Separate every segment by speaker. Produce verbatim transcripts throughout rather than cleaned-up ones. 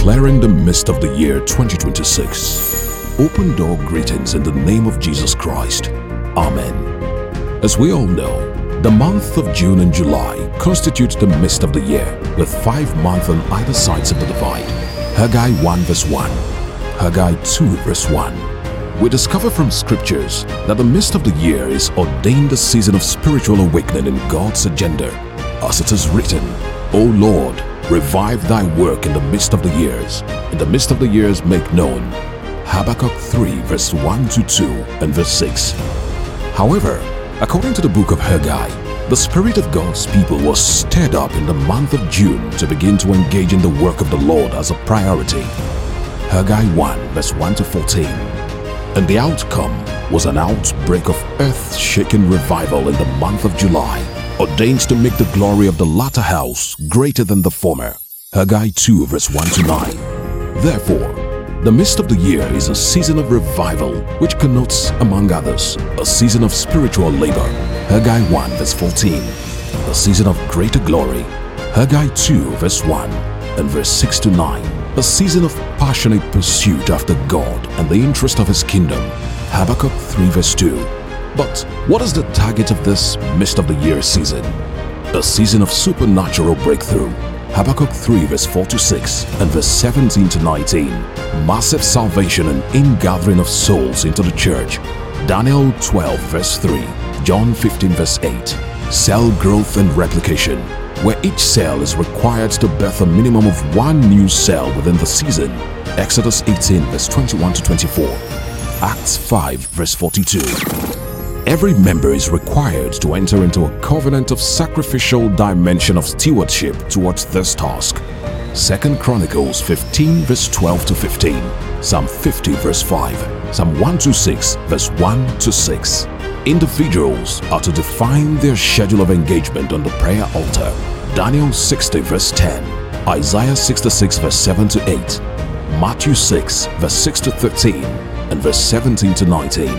Speaker 1: declaring the midst of the year twenty twenty-six. Open door greetings in the name of Jesus Christ. Amen. As we all know, the month of June and July constitutes the midst of the year, with five months on either sides of the divide. Haggai one verse one, Haggai two verse one. We discover from scriptures that the midst of the year is ordained a season of spiritual awakening in God's agenda. As it is written, O Lord, revive thy work in the midst of the years. In the midst of the years make known. Habakkuk three verse one to two and verse six. However, according to the book of Haggai, the Spirit of God's people was stirred up in the month of June to begin to engage in the work of the Lord as a priority. Haggai one verse one to fourteen. And the outcome was an outbreak of earth-shaking revival in the month of July, ordained to make the glory of the latter house greater than the former. Haggai two verse one to nine. Therefore, the midst of the year is a season of revival, which connotes, among others, a season of spiritual labor. Haggai one verse fourteen. A season of greater glory. Haggai two verse one and verse six to nine. A season of passionate pursuit after God and the interest of His kingdom. Habakkuk three verse two. But what is the target of this midst of the year season? A season of supernatural breakthrough. Habakkuk three verse four to six and verse seventeen to nineteen. Massive salvation and ingathering of souls into the church. Daniel twelve verse three. John fifteen verse eight. Cell growth and replication, where each cell is required to birth a minimum of one new cell within the season. Exodus eighteen verse twenty-one to twenty-four. Acts five verse forty-two. Every member is required to enter into a covenant of sacrificial dimension of stewardship towards this task. Second Chronicles fifteen verse twelve to fifteen. Psalm fifty verse five. Psalm one twenty-six verse one to six. Individuals are to define their schedule of engagement on the prayer altar. Daniel sixty verse ten. Isaiah sixty-six verse seven to eight. Matthew six verse six to thirteen and verse seventeen to nineteen.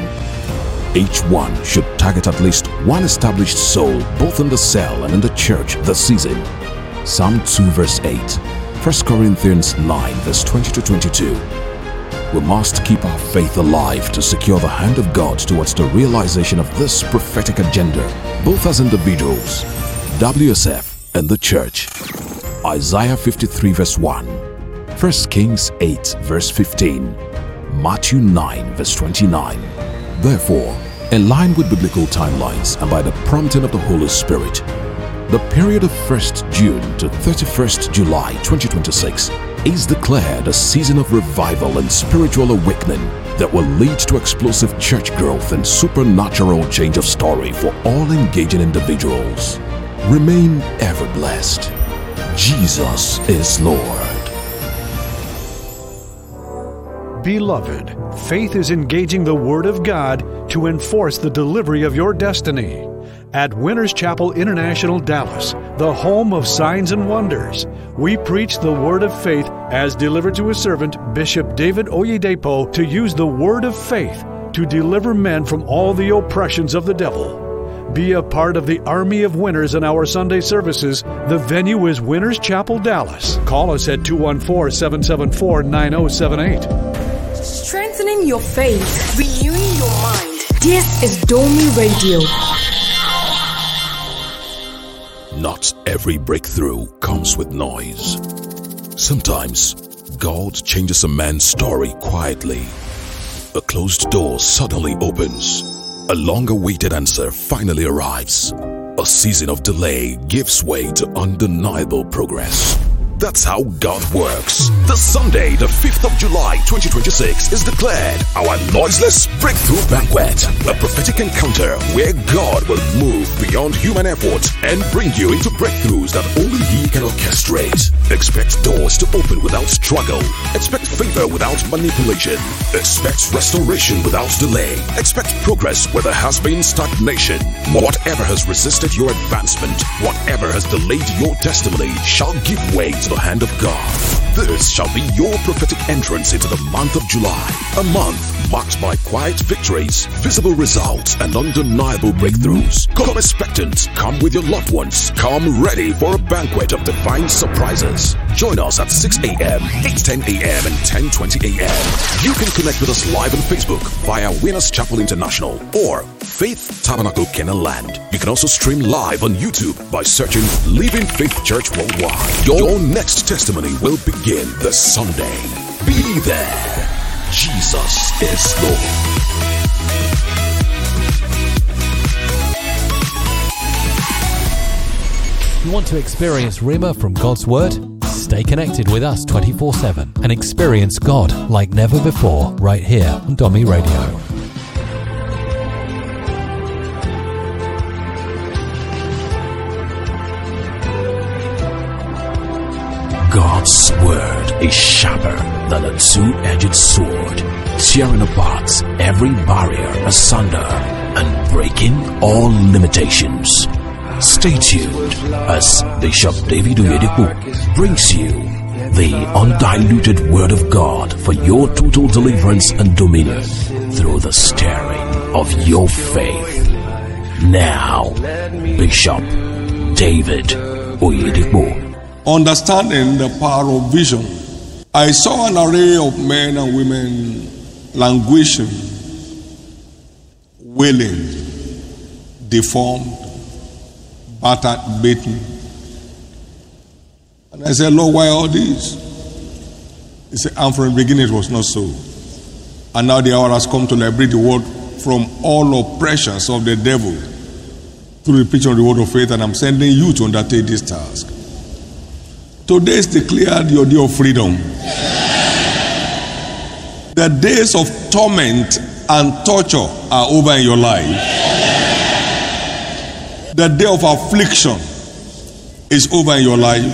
Speaker 1: Each one should target at least one established soul both in the cell and in the church this season. Psalm two verse eight. First Corinthians nine verse twenty to twenty-two. We must keep our faith alive to secure the hand of God towards the realization of this prophetic agenda, both as individuals, W S F, and the church. Isaiah fifty-three verse one. First Kings eight verse fifteen. Matthew nine verse twenty-nine. Therefore, in line with biblical timelines and by the prompting of the Holy Spirit, the period of first June to thirty-first July twenty twenty-six is declared a season of revival and spiritual awakening that will lead to explosive church growth and supernatural change of story for all engaging individuals. Remain ever blessed. Jesus is Lord.
Speaker 2: Beloved, faith is engaging the Word of God to enforce the delivery of your destiny. At Winners Chapel International, Dallas, the home of signs and wonders, we preach the Word of Faith as delivered to His servant, Bishop David Oyedepo, to use the Word of Faith to deliver men from all the oppressions of the devil. Be a part of the army of winners in our Sunday services. The venue is Winners Chapel, Dallas. Call us at two one four, seven seven four, nine zero seven eight.
Speaker 3: Strengthening your faith, renewing your mind. This is Domi Radio.
Speaker 1: Not every breakthrough comes with noise. Sometimes, God changes a man's story quietly. A closed door suddenly opens. A long-awaited answer finally arrives. A season of delay gives way to undeniable progress. That's how God works. This Sunday, the fifth of July, twenty twenty-six, is declared our noiseless breakthrough banquet. A prophetic encounter where God will move beyond human effort and bring you into breakthroughs that only He can orchestrate. Expect doors to open without struggle. Expect favor without manipulation. Expect restoration without delay. Expect progress where there has been stagnation. Whatever has resisted your advancement, whatever has delayed your testimony, shall give way to the hand of God. This shall be your prophetic entrance into the month of July, a month marked by quiet victories, visible results, and undeniable breakthroughs. Come expectant, come with your loved ones, come ready for a banquet of divine surprises. Join us at six a.m., eight ten a.m., and ten twenty a.m. You can connect with us live on Facebook via Winners Chapel International or Faith Tabernacle Kenaland. You can also stream live on YouTube by searching Living Faith Church Worldwide. Your next testimony will begin this Sunday. Be there. Jesus is Lord.
Speaker 4: You want to experience Rhema from God's Word? Stay connected with us twenty-four seven and experience God like never before right here on Domi Radio.
Speaker 1: God's Word is sharper than a two-edged sword, tearing apart every barrier asunder and breaking all limitations. Stay tuned as Bishop David Oyedepo brings you the undiluted Word of God for your total deliverance and dominion through the stirring of your faith. Now, Bishop David Oyedepo.
Speaker 5: Understanding the power of vision. I saw an array of men and women languishing, wailing, deformed, battered, beaten. And I said, Lord, why all this? He said, and from the beginning it was not so. And now the hour has come to liberate the world from all oppressions of the devil through the preaching of the word of faith, and I'm sending you to undertake this task. Today is declared your day of freedom. The days of torment and torture are over in your life. The day of affliction is over in your life.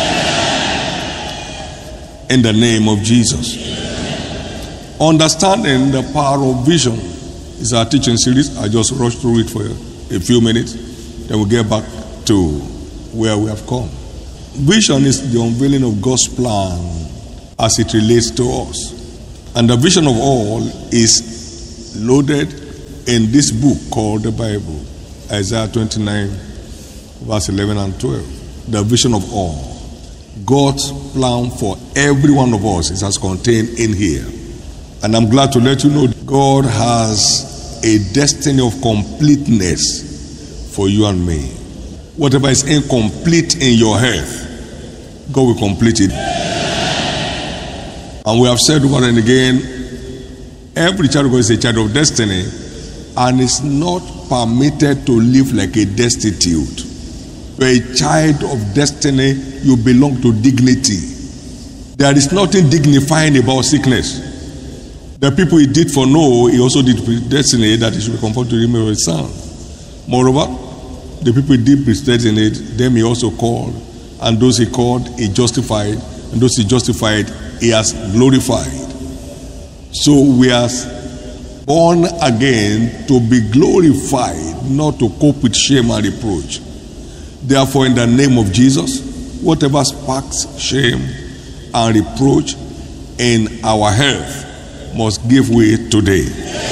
Speaker 5: In the name of Jesus. Understanding the power of vision is our teaching series. I just rushed through it for a few minutes. Then we'll get back to where we have come. Vision is the unveiling of God's plan as it relates to us. And the vision of all is loaded in this book called the Bible. Isaiah twenty-nine, verse eleven and twelve. The vision of all. God's plan for every one of us is as contained in here. And I'm glad to let you know God has a destiny of completeness for you and me. Whatever is incomplete in your health, God will complete it. And we have said over and again, every child of God is a child of destiny and is not permitted to live like a destitute. You're a child of destiny, you belong to dignity. There is nothing dignifying about sickness. The people he did for Noah, he also did predestinate that he should be comforted to him of his son. Moreover, the people he did predestinate, them he also called. And those he called, he justified. And those he justified, he has glorified. So we are born again to be glorified, not to cope with shame and reproach. Therefore, in the name of Jesus, whatever sparks shame and reproach in our health must give way today.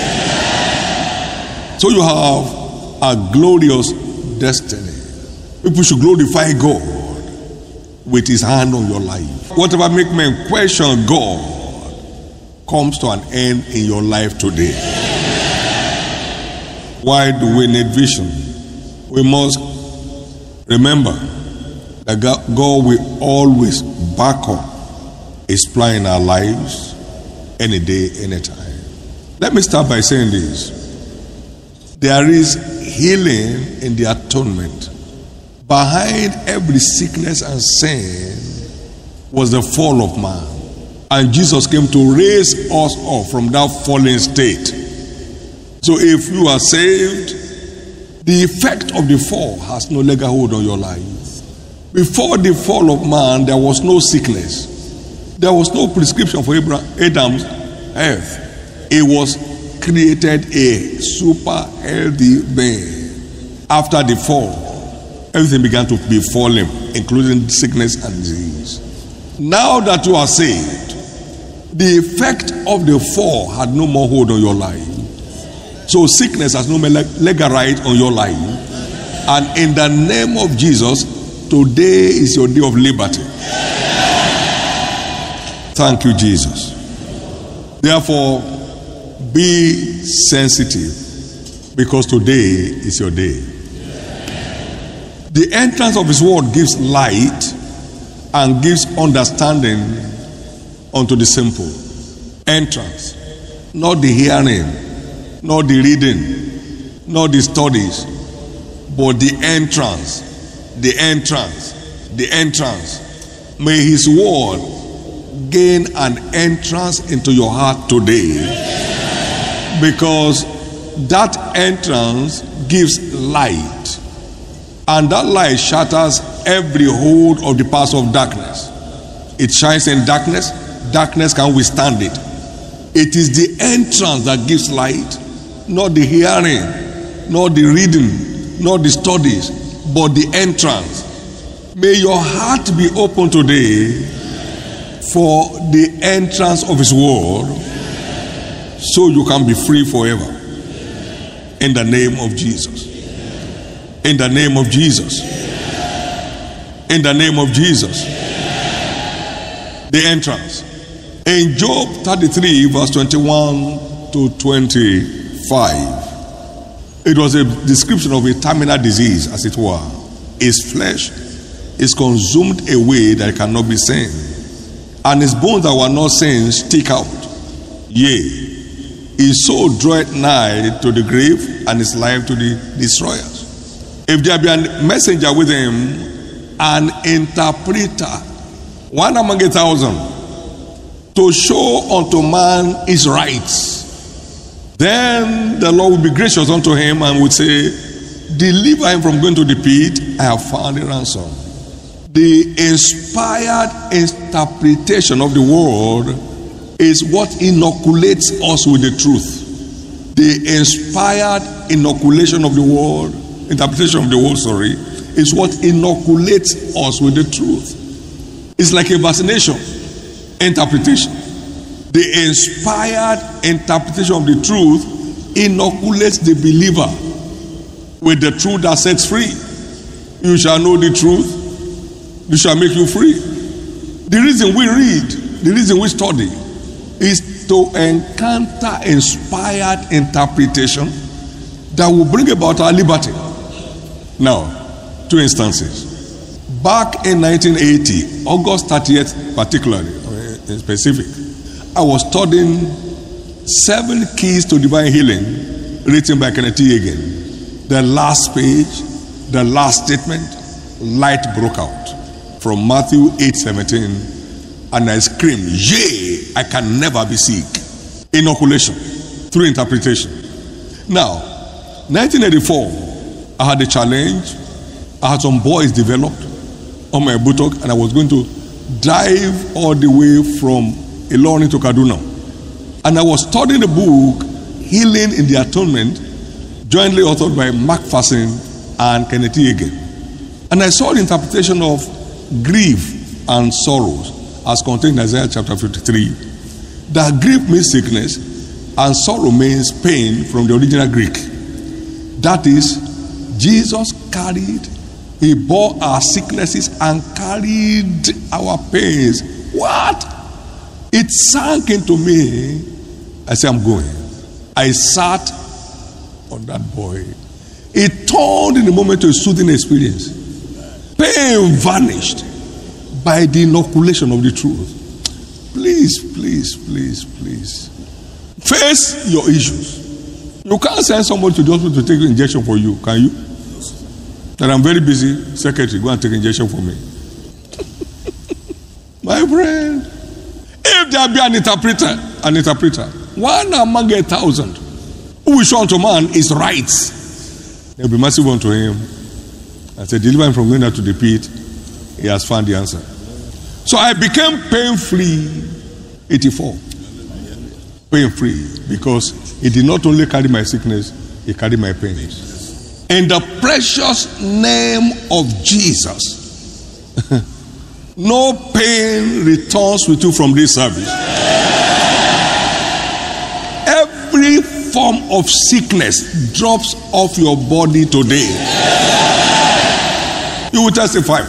Speaker 5: So you have a glorious destiny. People should glorify God with his hand on your life. Whatever make men question God comes to an end in your life today. Why do we need vision? We must remember that God will always back up his plan in our lives any day, any time. Let me start by saying this. There is healing in the atonement. Behind every sickness and sin was the fall of man. And Jesus came to raise us up from that fallen state. So if you are saved, the effect of the fall has no legal hold on your life. Before the fall of man, there was no sickness. There was no prescription for Adam's health. It was created a super healthy being. After the fall, everything began to befall him, including sickness and disease. Now that you are saved, The effect of the fall had no more hold on your life. So sickness has no more legal right on your life. And in the name of Jesus, today is your day of liberty. Thank you, Jesus. Therefore, be sensitive, because today is your day. The entrance of his word gives light and gives understanding unto the simple. Entrance, not the hearing, not the reading, not the studies, but the entrance, the entrance, the entrance. May his word gain an entrance into your heart today, because that entrance gives light, and that light shatters every hold of the powers of darkness. It shines in darkness, darkness can withstand it. It is the entrance that gives light, not the hearing, not the reading, not the studies, but the entrance. May your heart be open today for the entrance of his word, so you can be free forever. In the name of Jesus. In the name of Jesus. In the name of Jesus. The entrance. In Job thirty-three, verse twenty-one to twenty-five, it was a description of a terminal disease, as it were. His flesh is consumed away that it cannot be seen, and his bones that were not seen stick out. Yea, his soul draweth nigh to the grave, and his life to the destroyers. If there be a messenger with him, an interpreter, one among a thousand, to show unto man his rights, then the Lord will be gracious unto him and would say, deliver him from going to the pit. I have found a ransom. The inspired interpretation of the word is what inoculates us with the truth. The inspired inoculation of the word, interpretation of the word, sorry, is what inoculates us with the truth. It's like a vaccination interpretation. The inspired interpretation of the truth inoculates the believer with the truth that sets free. You shall know the truth, it shall make you free. The reason we read, the reason we study, is to encounter inspired interpretation that will bring about our liberty. Now, two instances. Back in nineteen eighty, August thirtieth particularly, in specific, I was studying Seven Keys to Divine Healing, written by Kenneth E. Hagin. The last page, the last statement, light broke out from Matthew eight seventeen, and I screamed, yea, I can never be sick. Inoculation through interpretation. Now, nineteen eighty-four, I had a challenge. I had some boys developed on my buttock, and I was going to drive all the way from Ilorin to Kaduna. And I was studying the book, Healing in the Atonement, jointly authored by Macpherson and Kenneth E. Hagin. And I saw the interpretation of grief and sorrows as contained in Isaiah chapter fifty-three. That grief means sickness and sorrow means pain from the original Greek. That is, Jesus carried, he bore our sicknesses and carried our pains. What? It sank into me. I said, I'm going. I sat on that boy. It turned in a moment to a soothing experience. Pain vanished by the inoculation of the truth. Please, please, please, please. Face your issues. You can't send somebody to the hospital to take an injection for you, can you? That I'm very busy, secretary, go and take an injection for me. My friend, if there be an interpreter, an interpreter, one among a thousand, who will show unto man his rights, they'll be merciful unto him. I said, deliver him from going out to the pit. He has found the answer. So I became pain-free, eighty-four. Pain-free, because he did not only carry my sickness, he carried my pains. In the precious name of Jesus, no pain returns with you from this service. form of sickness drops off your body today. You will testify.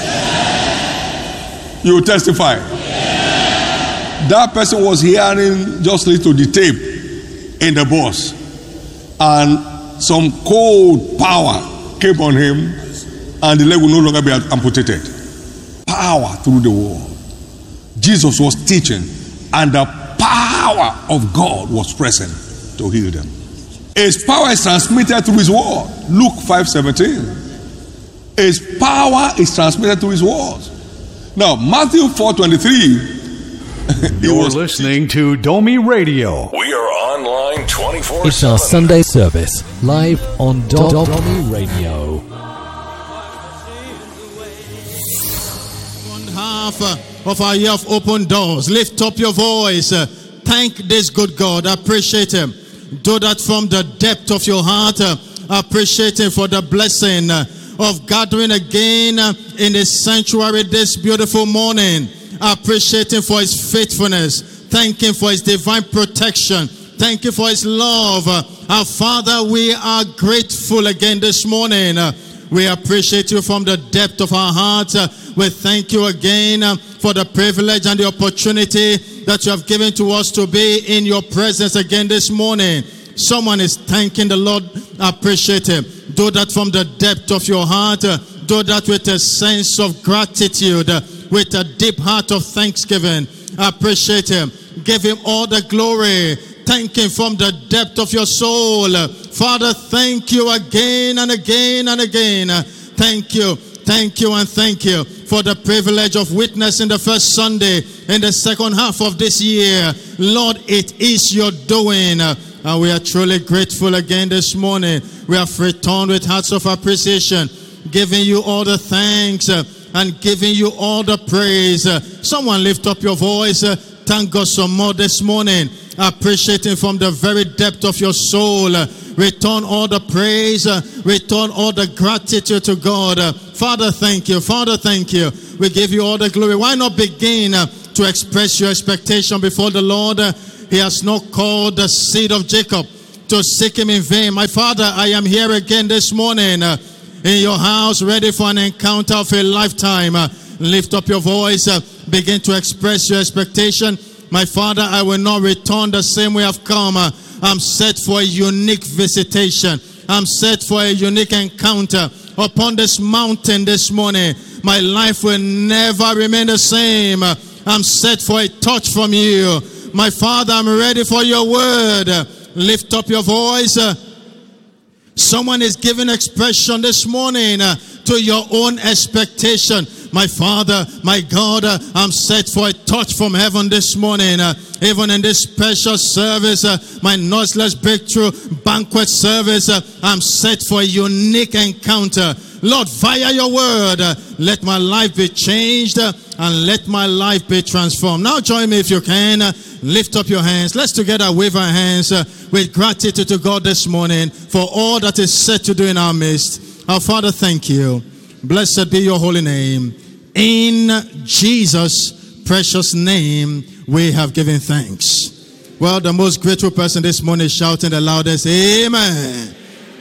Speaker 5: You will testify. That person was hearing just little the tape in the bus, and some cold power came on him, and the leg will no longer be amputated. Power through the word. Jesus was teaching, and the power of God was present to heal them. His power is transmitted through his word. Luke five seventeen. His power is transmitted through his words. Now, Matthew four twenty-three.
Speaker 2: You're listening to Domi Radio.
Speaker 1: We are online twenty-four seven.
Speaker 4: It's our Sunday service, live on Do- Do- Domi Radio.
Speaker 6: One half of our year of open doors. Lift up your voice. Thank this good God. Appreciate him. Do that from the depth of your heart. Appreciate him for the blessing of gathering again in the sanctuary this beautiful morning. Appreciate him for his faithfulness. Thank him for his divine protection. Thank you for his love. Our Father, we are grateful again this morning. We appreciate you from the depth of our hearts. We thank you again for the privilege and the opportunity that you have given to us to be in your presence again this morning. Someone is thanking the Lord. Appreciate him. Do that from the depth of your heart. Do that with a sense of gratitude, with a deep heart of thanksgiving. Appreciate him. Give him all the glory. Thank him from the depth of your soul. Father, thank you again and again and again. Thank you. Thank you and thank you for the privilege of witnessing the first Sunday in the second half of this year. Lord, it is your doing. And we are truly grateful again this morning. We have returned with hearts of appreciation, giving you all the thanks and giving you all the praise. Someone lift up your voice. Thank God some more this morning. Appreciating from the very depth of your soul. Return all the praise. Return all the gratitude to God. Father, thank you. Father, thank you. We give you all the glory. Why not begin to express your expectation before the Lord? He has not called the seed of Jacob to seek him in vain. My Father, I am here again this morning uh, in your house, ready for an encounter of a lifetime. Uh, lift up your voice. Uh, begin to express your expectation. My Father, I will not return the same way I've come. Uh, I'm set for a unique visitation. I'm set for a unique encounter upon this mountain this morning. My life will never remain the same. Uh, I'm set for a touch from you. My Father, I'm ready for your word. Lift up your voice. Someone is giving expression this morning to your own expectation. My Father, my God, I'm set for a touch from heaven this morning. Even in this special service, my noiseless breakthrough banquet service, I'm set for a unique encounter. Lord, via your word, let my life be changed and let my life be transformed. Now join me if you can. Lift up your hands. Let's together wave our hands with gratitude to God this morning for all that is set to do in our midst. Our Father, thank you. Blessed be your holy name. In Jesus' precious name, we have given thanks. Well, the most grateful person this morning is shouting the loudest, Amen.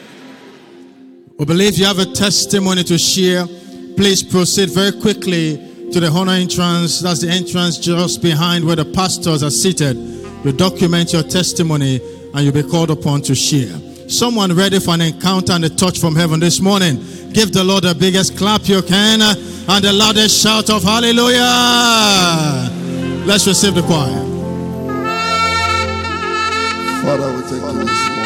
Speaker 6: We believe you have a testimony to share. Please proceed very quickly to the honor entrance. That's the entrance just behind where the pastors are seated. You document your testimony and you'll be called upon to share. Someone ready for an encounter and a touch from heaven this morning? Give the Lord the biggest clap you can and the loudest shout of hallelujah. Let's receive the choir.
Speaker 7: Father, we thank you this morning.